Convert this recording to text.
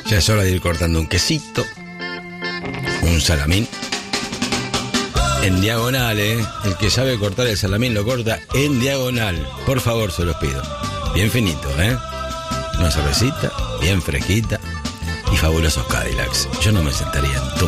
Ya es hora de ir cortando un quesito, un salamín. En diagonal, ¿eh? El que sabe cortar el salamín lo corta en diagonal. Por favor, se los pido. Bien finito, ¿eh? Una cervecita, bien fresquita y fabulosos Cadillacs. Yo no me sentaría en tu